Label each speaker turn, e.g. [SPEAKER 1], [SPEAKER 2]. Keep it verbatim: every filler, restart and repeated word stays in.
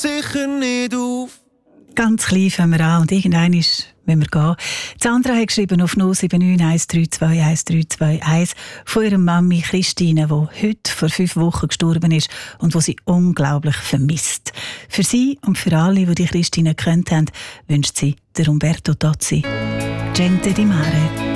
[SPEAKER 1] sicher nicht auf.
[SPEAKER 2] Ganz klein fangen wir an und irgendwann ist, wenn wir gehen. Sandra hat geschrieben auf null sieben neun eins drei zwei eins drei zwei eins von ihrer Mami Christine, die heute vor fünf Wochen gestorben ist und die sie unglaublich vermisst. Für sie und für alle, die die Christine gekannt haben, wünscht sie der Umberto Tozzi. Gente di mare.